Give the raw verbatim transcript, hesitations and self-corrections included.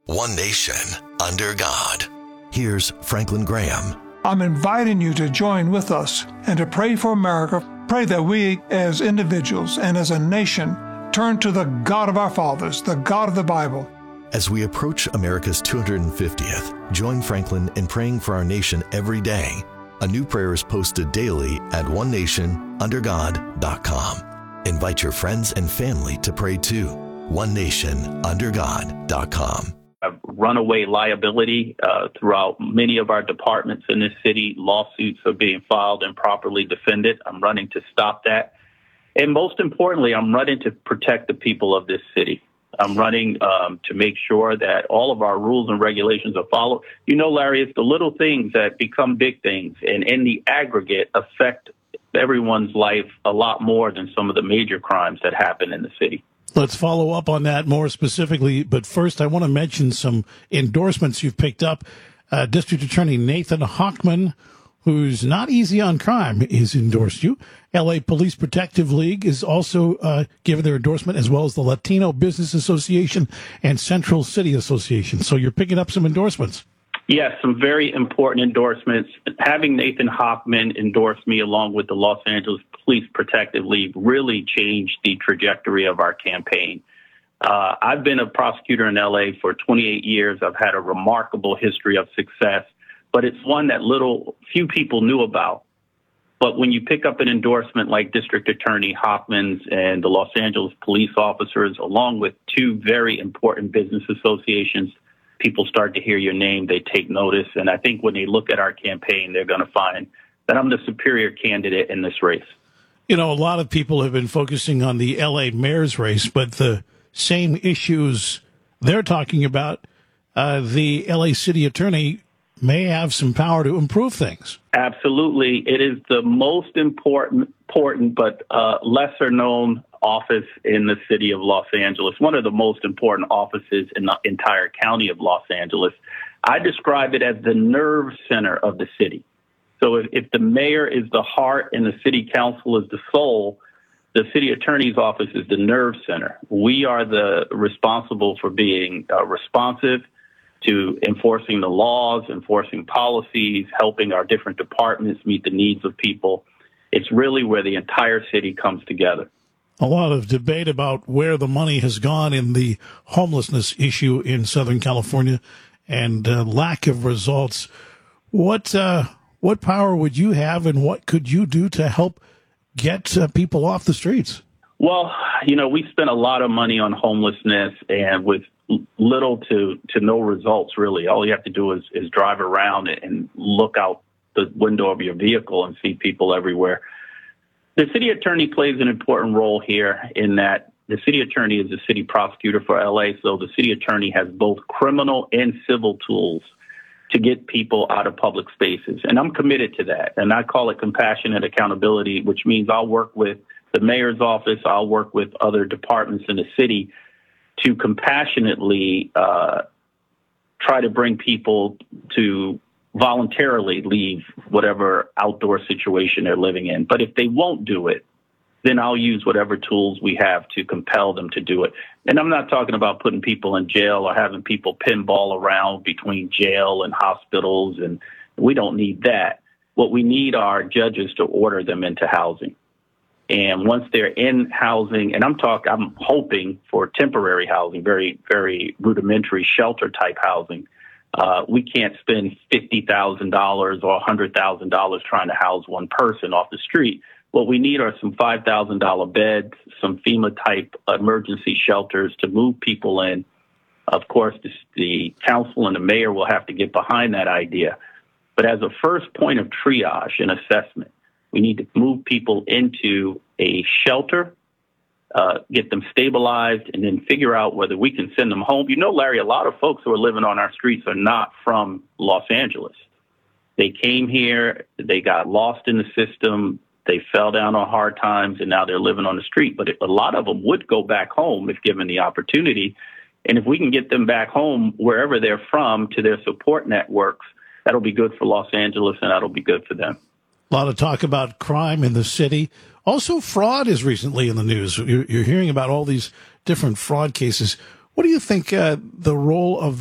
One nation, under God. Here's Franklin Graham. I'm inviting you to join with us and to pray for America. Pray that we, as individuals and as a nation, turn to the God of our fathers, the God of the Bible. As we approach America's two hundred fiftieth, join Franklin in praying for our nation every day. A new prayer is posted daily at one nation under god dot com. Invite your friends and family to pray too. one nation under god dot com. Runaway liability uh, throughout many of our departments in this city. Lawsuits are being filed and properly defended. I'm running to stop that. And most importantly, I'm running to protect the people of this city. I'm running um, to make sure that all of our rules and regulations are followed. You know, Larry, it's the little things that become big things and in the aggregate affect everyone's life a lot more than some of the major crimes that happen in the city. Let's follow up on that more specifically. But first, I want to mention some endorsements you've picked up. Uh, District Attorney Nathan Hochman, who's not easy on crime, has endorsed you. L A Police Protective League is also uh, given their endorsement, as well as the Latino Business Association and Central City Association. So you're picking up some endorsements. Yes, some very important endorsements. Having Nathan Hochman endorse me along with the Los Angeles Police Protective League really changed the trajectory of our campaign. Uh, I've been a prosecutor in L A for twenty-eight years. I've had a remarkable history of success, but it's one that little few people knew about. But when you pick up an endorsement like District Attorney Hochman's and the Los Angeles police officers, along with two very important business associations, people start to hear your name, they take notice. And I think when they look at our campaign, they're going to find that I'm the superior candidate in this race. You know, a lot of people have been focusing on the L A mayor's race, but the same issues they're talking about, uh, the L A city attorney may have some power to improve things. Absolutely. It is the most important, important but uh, lesser known office in the city of Los Angeles, one of the most important offices in the entire county of Los Angeles. I describe it as the nerve center of the city. So if, if the mayor is the heart and the city council is the soul, the city attorney's office is the nerve center. We are the responsible for being uh, responsive to enforcing the laws, enforcing policies, helping our different departments meet the needs of people. It's really where the entire city comes together. A lot of debate about where the money has gone in the homelessness issue in Southern California and uh, lack of results. What uh, what power would you have and what could you do to help get uh, people off the streets? Well, you know, we spent a lot of money on homelessness and with little to, to no results, really. All you have to do is, is drive around and look out the window of your vehicle and see people everywhere. The city attorney plays an important role here in that the city attorney is the city prosecutor for L A, so the city attorney has both criminal and civil tools to get people out of public spaces. And I'm committed to that. And I call it compassionate accountability, which means I'll work with the mayor's office, I'll work with other departments in the city to compassionately uh, try to bring people to voluntarily leave whatever outdoor situation they're living in. But if they won't do it, then I'll use whatever tools we have to compel them to do it. And I'm not talking about putting people in jail or having people pinball around between jail and hospitals, and we don't need that. What we need are judges to order them into housing. And once they're in housing, and I'm talking, I'm hoping for temporary housing, very, very rudimentary shelter type housing. Uh, we can't spend fifty thousand dollars or one hundred thousand dollars trying to house one person off the street. What we need are some five thousand dollars beds, some FEMA type emergency shelters to move people in. Of course, the, the council and the mayor will have to get behind that idea. But as a first point of triage and assessment, we need to move people into a shelter, uh, get them stabilized, and then figure out whether we can send them home. You know, Larry, a lot of folks who are living on our streets are not from Los Angeles. They came here, they got lost in the system, they fell down on hard times, and now they're living on the street. But a lot of them would go back home if given the opportunity. And if we can get them back home, wherever they're from, to their support networks, that'll be good for Los Angeles, and that'll be good for them. A lot of talk about crime in the city. Also, fraud is recently in the news. You're, you're hearing about all these different fraud cases. What do you think uh, the role of